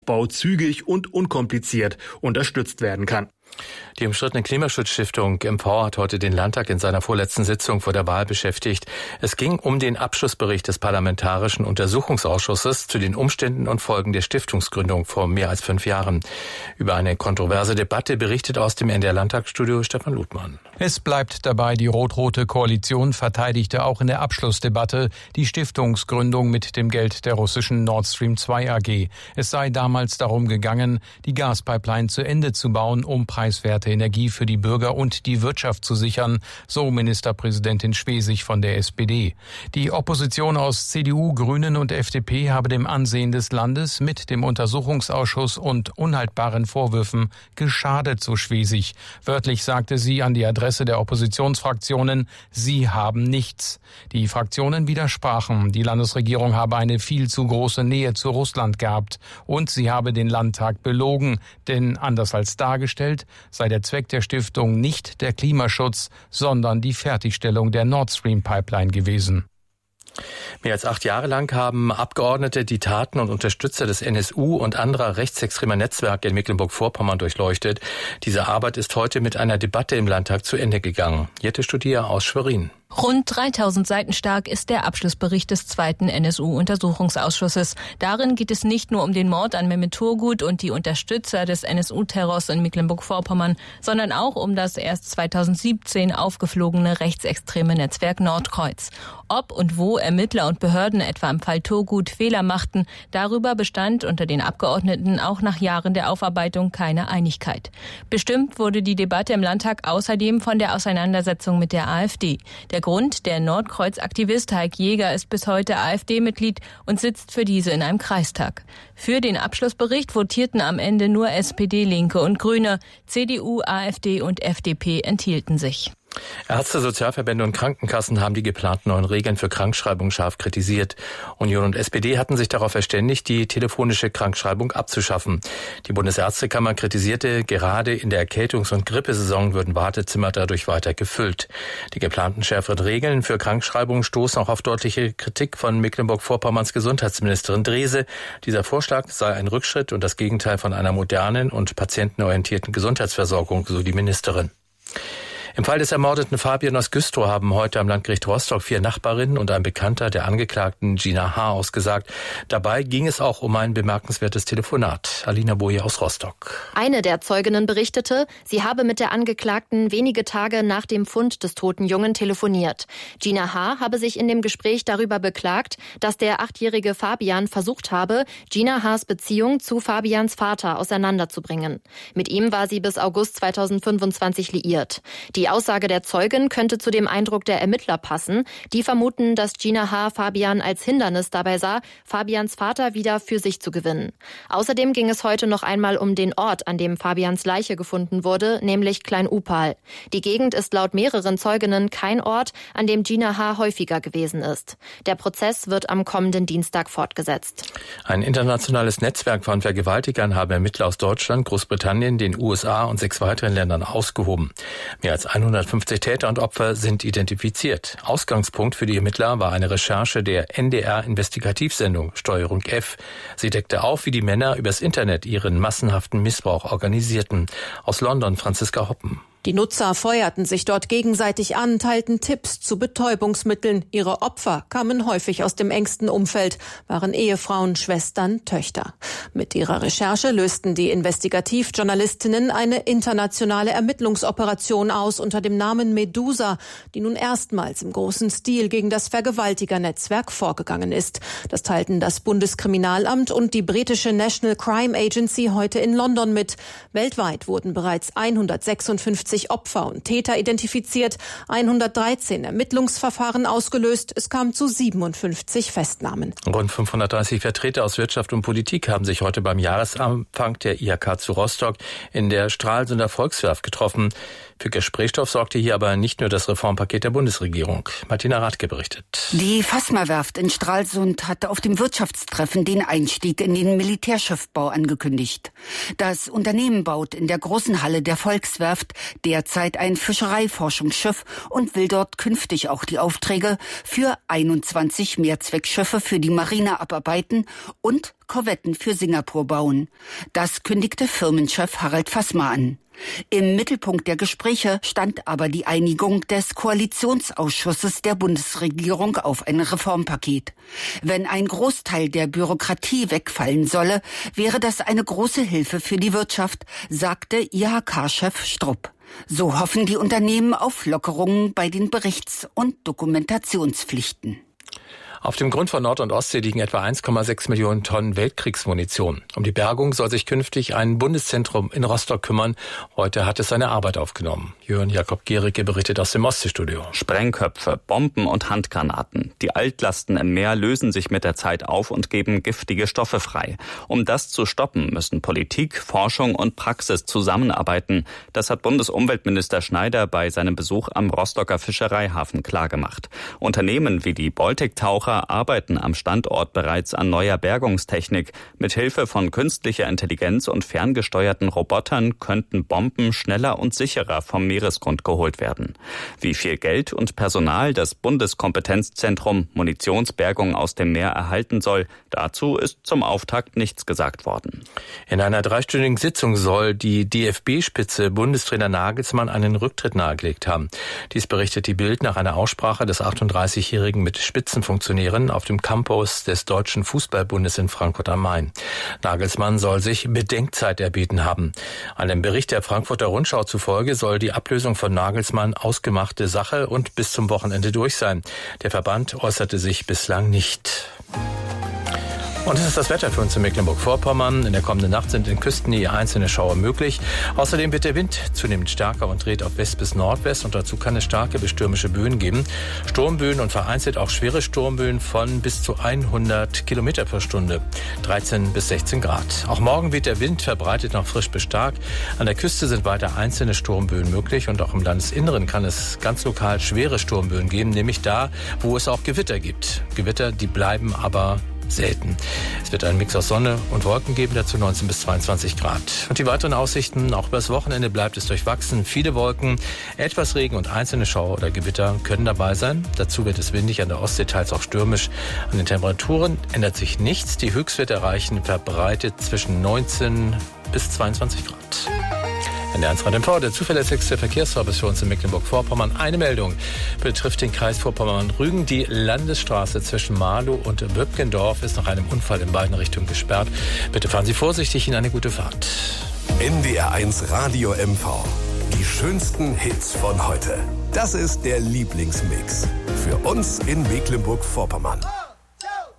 Aufbau zügig und unkompliziert unterstützt werden kann. Die umstrittene Klimaschutzstiftung MV hat heute den Landtag in seiner vorletzten Sitzung vor der Wahl beschäftigt. Es ging um den Abschlussbericht des Parlamentarischen Untersuchungsausschusses zu den Umständen und Folgen der Stiftungsgründung vor mehr als 5 Jahren. Über eine kontroverse Debatte berichtet aus dem NDR-Landtagsstudio Stefan Ludmann. Es bleibt dabei, die rot-rote Koalition verteidigte auch in der Abschlussdebatte die Stiftungsgründung mit dem Geld der russischen Nord Stream 2 AG. Es sei damals darum gegangen, die Gaspipeline zu Ende zu bauen, um preiswerte Energie für die Bürger und die Wirtschaft zu sichern, so Ministerpräsidentin Schwesig von der SPD. Die Opposition aus CDU, Grünen und FDP habe dem Ansehen des Landes mit dem Untersuchungsausschuss und unhaltbaren Vorwürfen geschadet, so Schwesig. Wörtlich sagte sie an die Adresse der Oppositionsfraktionen, sie haben nichts. Die Fraktionen widersprachen, die Landesregierung habe eine viel zu große Nähe zu Russland gehabt und sie habe den Landtag belogen, denn anders als dargestellt sei der Zweck der Stiftung nicht der Klimaschutz, sondern die Fertigstellung der Nord Stream Pipeline gewesen. Mehr als 8 Jahre lang haben Abgeordnete die Taten und Unterstützer des NSU und anderer rechtsextremer Netzwerke in Mecklenburg-Vorpommern durchleuchtet. Diese Arbeit ist heute mit einer Debatte im Landtag zu Ende gegangen. Jette Studier aus Schwerin. Rund 3000 Seiten stark ist der Abschlussbericht des 2. NSU-Untersuchungsausschusses. Darin geht es nicht nur um den Mord an Mehmet Turgut und die Unterstützer des NSU-Terrors in Mecklenburg-Vorpommern, sondern auch um das erst 2017 aufgeflogene rechtsextreme Netzwerk Nordkreuz. Ob und wo Ermittler und Behörden etwa im Fall Turgut Fehler machten, darüber bestand unter den Abgeordneten auch nach Jahren der Aufarbeitung keine Einigkeit. Bestimmt wurde die Debatte im Landtag außerdem von der Auseinandersetzung mit der AfD. Der Grund, der Nordkreuz-Aktivist Heik Jäger ist bis heute AfD-Mitglied und sitzt für diese in einem Kreistag. Für den Abschlussbericht votierten am Ende nur SPD, Linke und Grüne. CDU, AfD und FDP enthielten sich. Ärzte, Sozialverbände und Krankenkassen haben die geplanten neuen Regeln für Krankschreibung scharf kritisiert. Union und SPD hatten sich darauf verständigt, die telefonische Krankschreibung abzuschaffen. Die Bundesärztekammer kritisierte, gerade in der Erkältungs- und Grippesaison würden Wartezimmer dadurch weiter gefüllt. Die geplanten schärferen Regeln für Krankschreibung stoßen auch auf deutliche Kritik von Mecklenburg-Vorpommerns Gesundheitsministerin Drese. Dieser Vorschlag sei ein Rückschritt und das Gegenteil von einer modernen und patientenorientierten Gesundheitsversorgung, so die Ministerin. Im Fall des ermordeten Fabian aus Güstrow haben heute am Landgericht Rostock 4 Nachbarinnen und ein Bekannter der Angeklagten Gina H. ausgesagt. Dabei ging es auch um ein bemerkenswertes Telefonat. Alina Boje aus Rostock. Eine der Zeuginnen berichtete, sie habe mit der Angeklagten wenige Tage nach dem Fund des toten Jungen telefoniert. Gina H. habe sich in dem Gespräch darüber beklagt, dass der 8-jährige Fabian versucht habe, Gina H.'s Beziehung zu Fabians Vater auseinanderzubringen. Mit ihm war sie bis August 2025 liiert. Die Aussage der Zeugin könnte zu dem Eindruck der Ermittler passen. Die vermuten, dass Gina H. Fabian als Hindernis dabei sah, Fabians Vater wieder für sich zu gewinnen. Außerdem ging es heute noch einmal um den Ort, an dem Fabians Leiche gefunden wurde, nämlich Klein-Upal. Die Gegend ist laut mehreren Zeuginnen kein Ort, an dem Gina H. häufiger gewesen ist. Der Prozess wird am kommenden Dienstag fortgesetzt. Ein internationales Netzwerk von Vergewaltigern haben Ermittler aus Deutschland, Großbritannien, den USA und 6 weiteren Ländern ausgehoben. Mehr als 150 Täter und Opfer sind identifiziert. Ausgangspunkt für die Ermittler war eine Recherche der NDR-Investigativsendung Steuerung F. Sie deckte auf, wie die Männer übers Internet ihren massenhaften Missbrauch organisierten. Aus London Franziska Hoppen. Die Nutzer feuerten sich dort gegenseitig an, teilten Tipps zu Betäubungsmitteln. Ihre Opfer kamen häufig aus dem engsten Umfeld, waren Ehefrauen, Schwestern, Töchter. Mit ihrer Recherche lösten die Investigativjournalistinnen eine internationale Ermittlungsoperation aus unter dem Namen Medusa, die nun erstmals im großen Stil gegen das Vergewaltigernetzwerk vorgegangen ist. Das teilten das Bundeskriminalamt und die britische National Crime Agency heute in London mit. Weltweit wurden bereits 156 Opfer und Täter identifiziert, 113 Ermittlungsverfahren ausgelöst. Es kam zu 57 Festnahmen. Rund 530 Vertreter aus Wirtschaft und Politik haben sich heute beim Jahresempfang der IHK zu Rostock in der Stralsunder Volkswerft getroffen. Für Gesprächsstoff sorgte hier aber nicht nur das Reformpaket der Bundesregierung. Martina Radke berichtet. Die Fassmer-Werft in Stralsund hatte auf dem Wirtschaftstreffen den Einstieg in den Militärschiffbau angekündigt. Das Unternehmen baut in der großen Halle der Volkswerft derzeit ein Fischereiforschungsschiff und will dort künftig auch die Aufträge für 21 Mehrzweckschiffe für die Marine abarbeiten und Korvetten für Singapur bauen. Das kündigte Firmenchef Harald Fassmer an. Im Mittelpunkt der Gespräche stand aber die Einigung des Koalitionsausschusses der Bundesregierung auf ein Reformpaket. Wenn ein Großteil der Bürokratie wegfallen solle, wäre das eine große Hilfe für die Wirtschaft, sagte IHK-Chef Strupp. So hoffen die Unternehmen auf Lockerungen bei den Berichts- und Dokumentationspflichten. Auf dem Grund von Nord- und Ostsee liegen etwa 1,6 Millionen Tonnen Weltkriegsmunition. Um die Bergung soll sich künftig ein Bundeszentrum in Rostock kümmern. Heute hat es seine Arbeit aufgenommen. Jörn Jakob Gericke berichtet aus dem Ostseestudio. Sprengköpfe, Bomben und Handgranaten. Die Altlasten im Meer lösen sich mit der Zeit auf und geben giftige Stoffe frei. Um das zu stoppen, müssen Politik, Forschung und Praxis zusammenarbeiten. Das hat Bundesumweltminister Schneider bei seinem Besuch am Rostocker Fischereihafen klargemacht. Unternehmen wie die Baltic-Taucher arbeiten am Standort bereits an neuer Bergungstechnik. Mit Hilfe von künstlicher Intelligenz und ferngesteuerten Robotern könnten Bomben schneller und sicherer vom Meeresgrund geholt werden. Wie viel Geld und Personal das Bundeskompetenzzentrum Munitionsbergung aus dem Meer erhalten soll, dazu ist zum Auftakt nichts gesagt worden. In einer 3-stündigen Sitzung soll die DFB-Spitze Bundestrainer Nagelsmann einen Rücktritt nahegelegt haben. Dies berichtet die Bild nach einer Aussprache des 38-Jährigen mit Spitzenfunktionären auf dem Campus des Deutschen Fußballbundes in Frankfurt am Main. Nagelsmann soll sich Bedenkzeit erbeten haben. Einem Bericht der Frankfurter Rundschau zufolge soll die Ablösung von Nagelsmann ausgemachte Sache und bis zum Wochenende durch sein. Der Verband äußerte sich bislang nicht. Und es ist das Wetter für uns in Mecklenburg-Vorpommern. In der kommenden Nacht sind in Küstennähe einzelne Schauer möglich. Außerdem wird der Wind zunehmend stärker und dreht auf West bis Nordwest. Und dazu kann es starke bis stürmische Böen geben. Sturmböen und vereinzelt auch schwere Sturmböen von bis zu 100 Kilometer pro Stunde. 13 bis 16 Grad. Auch morgen wird der Wind verbreitet noch frisch bis stark. An der Küste sind weiter einzelne Sturmböen möglich. Und auch im Landesinneren kann es ganz lokal schwere Sturmböen geben. Nämlich da, wo es auch Gewitter gibt. Gewitter, die bleiben aber selten. Es wird einen Mix aus Sonne und Wolken geben, dazu 19 bis 22 Grad. Und die weiteren Aussichten, auch übers Wochenende bleibt es durchwachsen. Viele Wolken, etwas Regen und einzelne Schauer oder Gewitter können dabei sein. Dazu wird es windig, an der Ostsee teils auch stürmisch. An den Temperaturen ändert sich nichts. Die Höchstwerte erreichen verbreitet zwischen 19 bis 22 Grad. NDR1 Radio, der zuverlässigste Verkehrsservice für uns in Mecklenburg-Vorpommern. Eine Meldung betrifft den Kreis Vorpommern-Rügen. Die Landesstraße zwischen Marlow und Böpkendorf ist nach einem Unfall in beiden Richtungen gesperrt. Bitte fahren Sie vorsichtig, Ihnen eine gute Fahrt. NDR1 Radio MV. Die schönsten Hits von heute. Das ist der Lieblingsmix für uns in Mecklenburg-Vorpommern.